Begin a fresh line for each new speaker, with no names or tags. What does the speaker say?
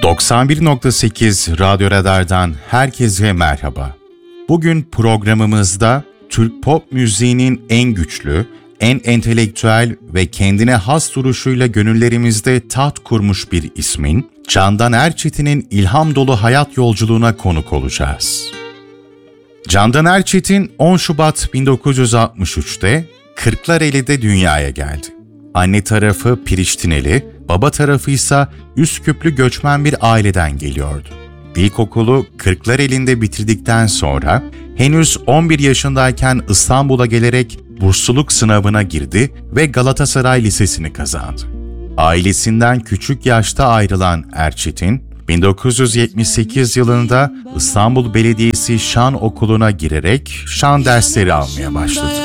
91.8 Radyo Radar'dan herkese merhaba. Bugün programımızda Türk pop müziğinin en güçlü, en entelektüel ve kendine has duruşuyla gönüllerimizde taht kurmuş bir ismin, Candan Erçetin'in ilham dolu hayat yolculuğuna konuk olacağız. Candan Erçetin 10 Şubat 1963'te Kırklareli'de dünyaya geldi. Anne tarafı Priştineli, baba tarafı ise Üsküplü göçmen bir aileden geliyordu. İlkokulu Kırklareli'nde bitirdikten sonra henüz 11 yaşındayken İstanbul'a gelerek bursluluk sınavına girdi ve Galatasaray Lisesi'ni kazandı. Ailesinden küçük yaşta ayrılan Erçetin, 1978 yılında İstanbul Belediyesi Şan Okulu'na girerek şan dersleri almaya başladı.